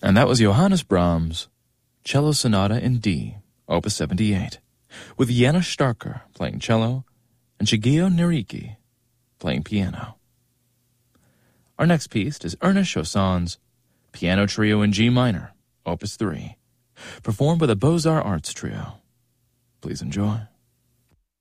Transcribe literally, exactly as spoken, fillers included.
And that was Johannes Brahms' Cello Sonata in D, Opus seventy-eight, with Janos Starker playing cello and Shigeo Nariki playing piano. Our next piece is Ernest Chaussin's Piano Trio in G minor, Opus three, performed by the Beaux-Arts Arts Trio. Please enjoy.